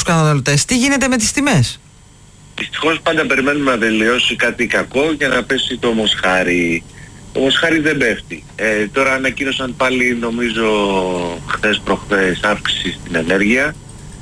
καταναλωτές. Τι γίνεται με τις τιμές? Δυστυχώς πάντα περιμένουμε να τελειώσει κάτι κακό για να πέσει το μοσχάρι. Το μοσχάρι δεν πέφτει. Τώρα ανακοίνωσαν πάλι, νομίζω, χθες προχθές, αύξηση στην ενέργεια.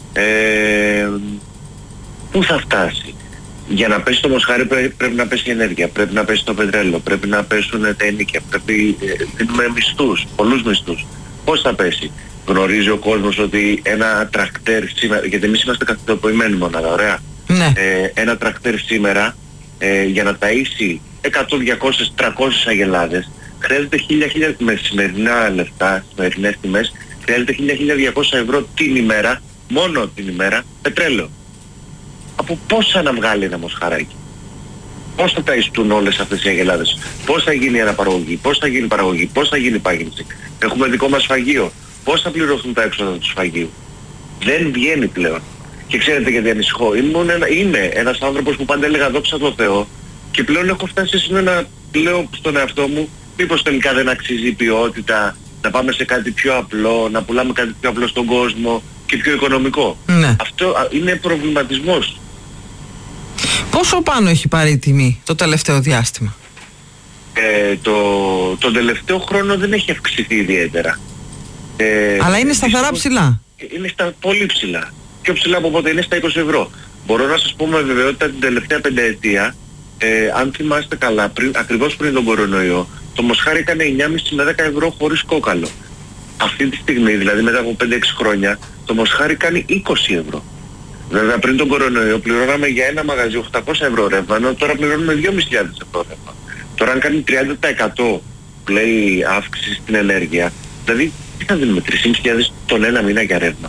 Πού θα φτάσει? Για να πέσει το μοσχάρι πρέπει να πέσει η ενέργεια, πρέπει να πέσει το πετρέλαιο, πρέπει να πέσουν τα ενοίκια, πρέπει δίνουμε μισθούς, πολλούς μισθούς. Πώς θα πέσει? Γνωρίζει ο κόσμος ότι ένα τρακτέρ σήμερα, γιατί εμείς είμαστε καθητοποιημένοι μονάδα, ωραία. Ναι. Ένα τρακτέρ σήμερα για να ταΐσει 100, 200, 300 αγελάδες χρειάζεται 1.000 με σημερινά λεφτά, σημερινές τιμές, χρειάζεται 1.000-1.200 ευρώ την ημέρα, μόνο την ημέρα, πετρέλαιο. Από πόσα να βγάλει ένα μοσχαράκι? Πώς θα ταΐστούν όλες αυτές οι αγελάδες? Πώς θα γίνει η αναπαραγωγή? Πώς θα γίνει η παραγωγή? Πώς θα γίνει η πάγυνση? Έχουμε δικό μας φαγείο. Πώς θα πληρωθούν τα έξοδα του σφαγείου? Δεν βγαίνει πλέον. Και ξέρετε γιατί ανησυχώ? Είμαι ένας άνθρωπος που πάντα έλεγα δόξα τω Θεώ, και πλέον έχω φτάσει σε να λέω στον εαυτό μου, μήπως τελικά δεν αξίζει η ποιότητα, να πάμε σε κάτι πιο απλό, να πουλάμε κάτι πιο απλό στον κόσμο και πιο οικονομικό. Ναι. Αυτό είναι προβληματισμός. Πόσο πάνω έχει πάρει η τιμή το τελευταίο διάστημα? Τον τελευταίο χρόνο δεν έχει αυξηθεί ιδιαίτερα. Αλλά είναι σταθερά ψηλά. Είναι πολύ ψηλά. Πιο ψηλά από πότε? Είναι στα 20 ευρώ. Μπορώ να σας πω με βεβαιότητα την τελευταία πενταετία, αν θυμάστε καλά, ακριβώς πριν τον κορονοϊό, το μοσχάρι έκανε 9,5 με 10 ευρώ χωρίς κόκαλο. Αυτή τη στιγμή, δηλαδή μετά από 5-6 χρόνια, το μοσχάρι κάνει 20 ευρώ. Βέβαια πριν τον κορονοϊό πληρώναμε για ένα μαγαζί 800 ευρώ ρεύμα, ενώ τώρα πληρώνουμε 2.500 ευρώ ρεύμα. Τώρα αν κάνει 30% που λέει αύξηση στην ενέργεια, δηλαδή τι θα δίνουμε, 3.500 τον ένα μήνα για ρεύμα?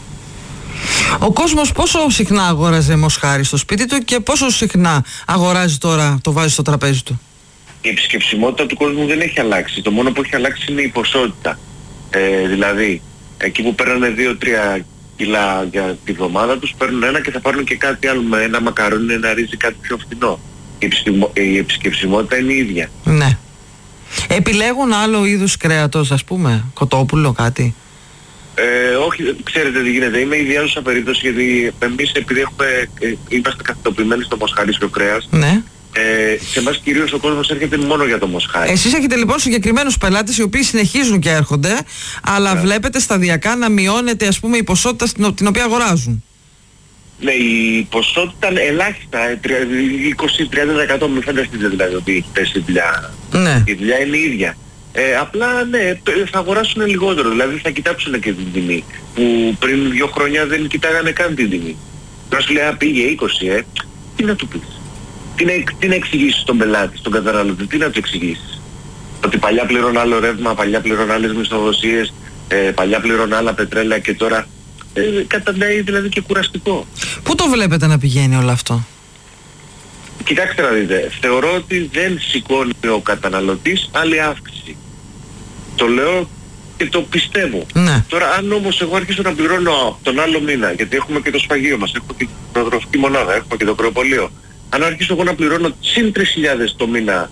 Ο κόσμος πόσο συχνά αγόραζε μοσχάρι στο σπίτι του και πόσο συχνά αγοράζει τώρα, το βάζει στο τραπέζι του? Η επισκεψιμότητα του κόσμου δεν έχει αλλάξει. Το μόνο που έχει αλλάξει είναι η ποσότητα. Δηλαδή, εκεί που παίρνανε 2-3 κιλά για τη βδομάδα τους, παίρνουν ένα και θα πάρουν και κάτι άλλο, με ένα μακαρόνι, ένα ρύζι, κάτι πιο φθηνό. Η επισκεψιμότητα είναι η ίδια. Ναι. Επιλέγουν άλλο είδους κρέατος, ας πούμε, κοτόπουλο, κάτι? Όχι, ξέρετε τι γίνεται. Είμαι ιδιάζουσα περίπτωση, γιατί εμείς επειδή είμαστε καθητοποιημένοι στο μοσχαρίσιο κρέας, ναι. Σε εμάς κυρίως ο κόσμος έρχεται μόνο για το μοσχάρι. Εσείς έχετε λοιπόν συγκεκριμένους πελάτες οι οποίοι συνεχίζουν και έρχονται, αλλά βλέπετε σταδιακά να μειώνεται, ας πούμε, η ποσότητα την οποία αγοράζουν. Ναι, η ποσότητα είναι ελάχιστα, 20-30%, μην φανταστείτε δηλαδή ότι έχει πέσει η δουλειά. Ναι. Η δουλειά είναι η ίδια. Απλά ναι, θα αγοράσουν λιγότερο, δηλαδή θα κοιτάξουν και την τιμή, που πριν 2 χρόνια δεν κοιτάγανε καν την τιμή. Τώρα σου λέει, πήγε 20, τι να του πεις? Τι να εξηγήσεις στον πελάτη, στον καταναλωτή, τι να του εξηγήσεις? Ότι παλιά πληρώνει άλλο ρεύμα, παλιά πληρώνει άλλες μισθοδοσίες, παλιά πληρώνει άλλα πετρέλαια και τώρα καταντάει δηλαδή και κουραστικό. Πού το βλέπετε να πηγαίνει όλο αυτό? Κοιτάξτε να δείτε, θεωρώ ότι δεν σηκώνει ο καταναλωτής άλλη αύξηση. Το λέω και το πιστεύω. Ναι. Τώρα αν όμως εγώ αρχίσω να πληρώνω τον άλλο μήνα, γιατί έχουμε και το σφαγείο μας, έχουμε και την προδροφική μονάδα, έχουμε και το κρεοπολείο. Αν αρχίσω εγώ να πληρώνω συν 3.000 το μήνα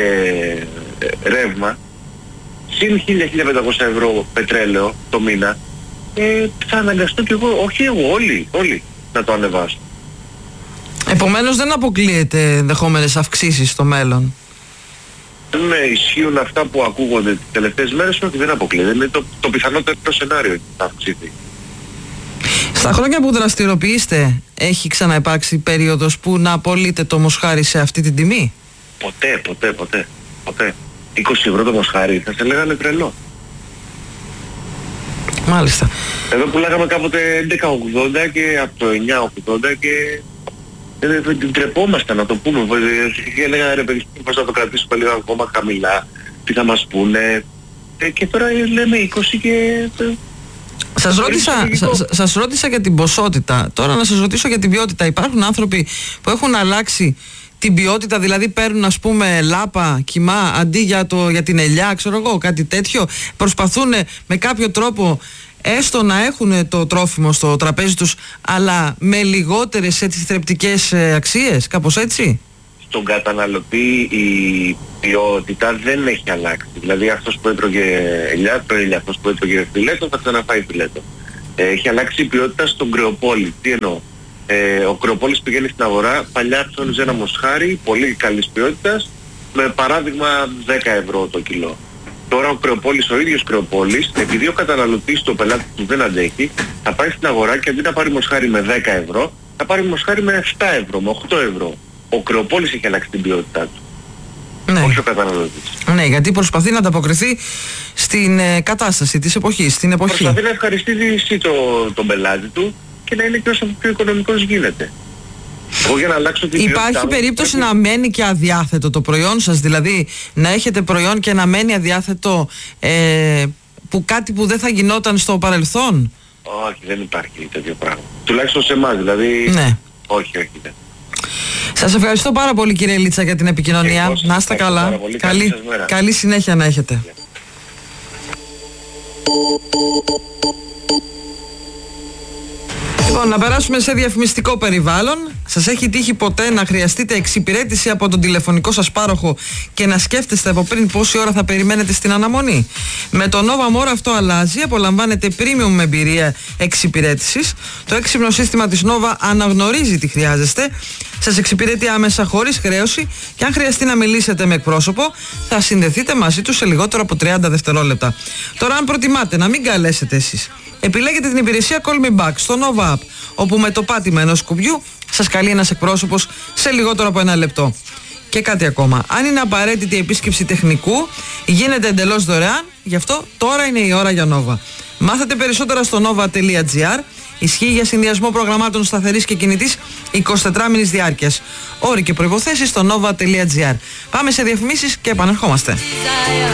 ρεύμα, συν 1.000-1.500 ευρώ πετρέλαιο το μήνα, θα αναγκαστώ κι εγώ, όχι εγώ, όλοι να το ανεβάσω. Επομένως δεν αποκλείεται ενδεχόμενες αυξήσεις στο μέλλον? Ναι, ισχύουν αυτά που ακούγονται τις τελευταίες μέρες, ότι δεν αποκλείεται. Είναι το πιθανότερο σενάριο ότι θα αυξηθεί. Στα χρόνια που δραστηριοποιείστε, έχει ξαναυπάρξει περίοδος που να απολύτε το μοσχάρι σε αυτή την τιμή? Ποτέ. 20 ευρώ το μοσχάρι θα σε λέγανε τρελό. Μάλιστα. Εδώ πουλάγαμε κάποτε 11,80 και από το 9,80 και την τρεπόμασταν να το πούμε. Και έλεγα ρε παιδί, πώς θα το κρατήσουμε λίγο ακόμα χαμηλά, τι θα μας πούνε. Και τώρα λέμε 20 και... Σας ρώτησα για την ποσότητα. Τώρα να σας ρωτήσω για την ποιότητα. Υπάρχουν άνθρωποι που έχουν αλλάξει την ποιότητα, δηλαδή παίρνουν, ας πούμε, λάπα, κιμά αντί για την ελιά, ξέρω εγώ, κάτι τέτοιο. Προσπαθούν με κάποιο τρόπο έστω να έχουν το τρόφιμο στο τραπέζι τους, αλλά με λιγότερες έτσι θρεπτικές αξίες, κάπως έτσι. Στον καταναλωτή η ποιότητα δεν έχει αλλάξει. Δηλαδή αυτός που έτρωγε ελιά, τρώει ελιά. Αυτός που έτρωγε φιλέτο θα ξαναφάει φιλέτο. Έχει αλλάξει η ποιότητα στον κρεοπόλη. Τι εννοώ? Ο κρεοπόλης πηγαίνει στην αγορά, παλιά ψώνιζε ένα μοσχάρι πολύ καλής ποιότητας με παράδειγμα 10 ευρώ το κιλό. Τώρα ο κρεοπόλης, ο ίδιος κρεοπόλης, επειδή ο καταναλωτής, το πελάτη του δεν αντέχει, θα πάει στην αγορά και αντί να πάρει μοσχάρι με 10 ευρώ, θα πάρει μοσχάρι με 7 ευρώ, με 8 ευρώ. Ο κρεοπόλης έχει αλλάξει την ποιότητά του. Ναι. Όχι ο καταναλωτής. Ναι, γιατί προσπαθεί να ανταποκριθεί στην κατάσταση της εποχής, στην εποχή. Προσπαθεί να ευχαριστήσει τον πελάτη του και να είναι και όσο πιο οικονομικός γίνεται. Εγώ για να αλλάξω την Υπάρχει περίπτωση να μένει και αδιάθετο το προϊόν σας, δηλαδή να έχετε προϊόν και να μένει αδιάθετο που κάτι που δεν θα γινόταν στο παρελθόν? Όχι, δεν υπάρχει τέτοιο πράγμα. Τουλάχιστον σε εμάς, δηλαδή. Ναι. Όχι, δεν. Σας ευχαριστώ πάρα πολύ κύριε Λίτσα για την επικοινωνία. Να είστε καλά. Καλή συνέχεια να έχετε. Λοιπόν, να περάσουμε σε διαφημιστικό περιβάλλον. Σας έχει τύχει ποτέ να χρειαστείτε εξυπηρέτηση από τον τηλεφωνικό σας πάροχο και να σκέφτεστε από πριν πόση ώρα θα περιμένετε στην αναμονή? Με το Nova More αυτό αλλάζει. Απολαμβάνετε premium εμπειρία εξυπηρέτησης. Το έξυπνο σύστημα της Nova αναγνωρίζει τι χρειάζεστε. Σας εξυπηρετεί άμεσα χωρίς χρέωση και αν χρειαστεί να μιλήσετε με εκπρόσωπο, θα συνδεθείτε μαζί του σε λιγότερο από 30 δευτερόλεπτα. Τώρα, αν προτιμάτε να μην καλέσετε εσείς, επιλέγετε την υπηρεσία Call Me Back στο Nova App, όπου με το πάτημα ενός κουμπιού σας καλεί ένας εκπρόσωπος σε λιγότερο από 1 λεπτό. Και κάτι ακόμα. Αν είναι απαραίτητη η επίσκεψη τεχνικού, γίνεται εντελώς δωρεάν, γι' αυτό τώρα είναι η ώρα για Nova. Μάθετε περισσότερα στο nova.gr. Ισχύει για συνδυασμό προγραμμάτων σταθερής και κινητής 24μηνης διάρκειας. Όροι και προϋποθέσεις στο nova.gr. Πάμε σε διαφημίσεις και επανερχόμαστε.